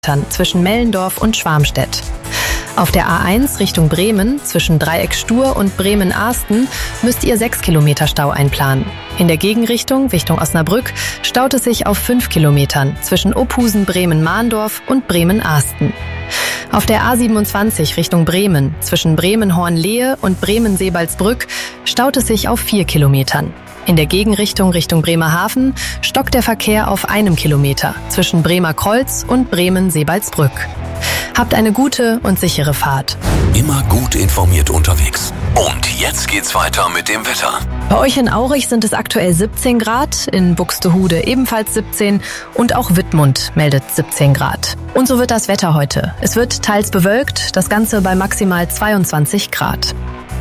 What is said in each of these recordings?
zwischen Mellendorf und Schwarmstedt. Auf der A1 Richtung Bremen zwischen Dreieck Stur und Bremen-Ahsten müsst ihr 6 Kilometer Stau einplanen. In der Gegenrichtung Richtung Osnabrück staut es sich auf 5 Kilometern zwischen Ophusen, Bremen-Mahndorf und Bremen-Ahsten. Auf der A27 Richtung Bremen zwischen Bremen-Hornlehe und Bremen-Sebalsbrück staut es sich auf 4 Kilometern. In der Gegenrichtung Richtung Bremerhaven stockt der Verkehr auf 1 Kilometer zwischen Bremerkreuz und Bremen-Sebalsbrück. Habt eine gute und sichere Fahrt. Immer gut informiert unterwegs. Und jetzt geht's weiter mit dem Wetter. Bei euch in Aurich sind es aktuell 17 Grad, in Buxtehude ebenfalls 17 und auch Wittmund meldet 17 Grad. Und so wird das Wetter heute. Es wird teils bewölkt, das Ganze bei maximal 22 Grad.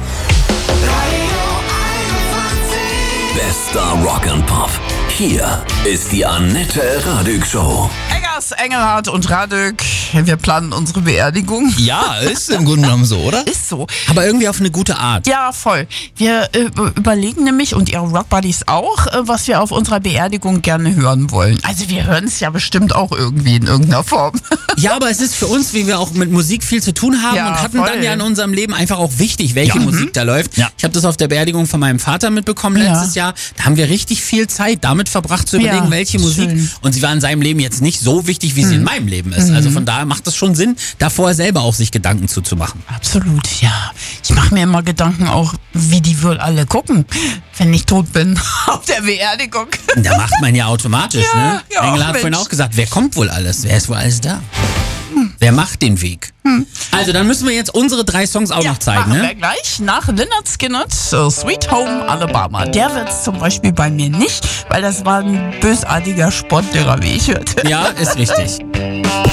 Bester Rock and Pop. Hier ist die Annette Radück Show. Eggers, Engelhardt und Radück, wir planen unsere Beerdigung. Ja, ist im Grunde genommen so, oder? Ist so. Aber irgendwie auf eine gute Art. Ja, voll. Wir überlegen nämlich, und ihre Rockbuddies auch, was wir auf unserer Beerdigung gerne hören wollen. Also wir hören es ja bestimmt auch irgendwie in irgendeiner Form. Ja, aber es ist für uns, wie wir auch mit Musik viel zu tun haben und hatten voll. Dann ja in unserem Leben einfach auch wichtig, welche Musik da läuft. Ja. Ich habe das auf der Beerdigung von meinem Vater mitbekommen letztes Jahr. Da haben wir richtig viel Zeit damit verbracht zu überlegen, welche Musik. Schön. Und sie war in seinem Leben jetzt nicht so wichtig, wie sie in meinem Leben ist. Also von daher macht es schon Sinn, da vorher selber auch sich Gedanken zuzumachen. Absolut, ja. Ich mache mir immer Gedanken auch, wie die wohl alle gucken, wenn ich tot bin auf der Beerdigung. Da macht man ja automatisch, ne? Ja, Engel hat vorhin auch gesagt, wer kommt wohl alles? Wer ist wohl alles da? Wer macht den Weg? Also dann müssen wir jetzt unsere 3 Songs auch noch zeigen, machen ne? wir gleich nach Lynyrd Skynyrd, Sweet Home Alabama. Der wird's zum Beispiel bei mir nicht, weil das war ein bösartiger Sportlehrer, wie ich hörte. Ja, ist richtig.